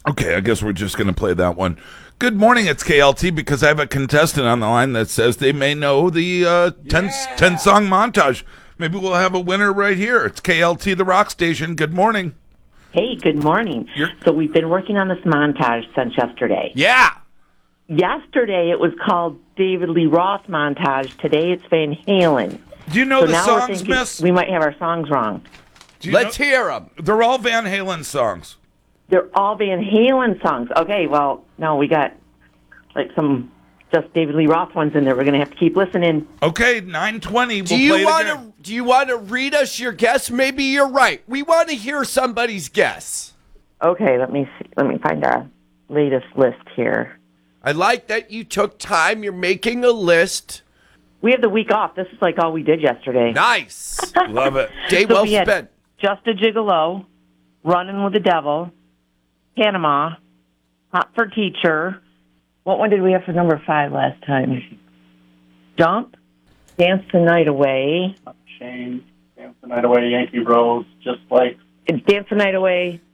Okay, I guess we're just going to play that one. Good morning, it's KLT, because I have a contestant on the line that says they may know the 10-song montage. Maybe we'll have a winner right here. It's KLT, the rock station. Good morning. Hey, good morning. So we've been working on this montage since yesterday. Yeah. Yesterday it was called David Lee Roth montage. Today it's Van Halen. Do you know So the now we're songs, thinking miss? we might have our songs wrong. Let's hear them. They're all Van Halen songs. They're all Van Halen songs. Okay, well, no, we got like some just David Lee Roth ones in there. We're going to have to keep listening. Okay, 9:20. We'll Do you play it want again. to? Do you want to read us your guess? Maybe you're right. We want to hear somebody's guess. Okay, let me see. Let me find our latest list here. I like that you took time. You're making a list. We have the week off. This is like all we did yesterday. Nice. Love it. Day So well we had spent. Just a Gigolo, Running with the Devil, Panama, Hot for Teacher. What one did we have for number 5 last time? Jump, Dance the Night Away. Shane, Dance the Night Away, Yankee Rose, just like Dance the Night Away,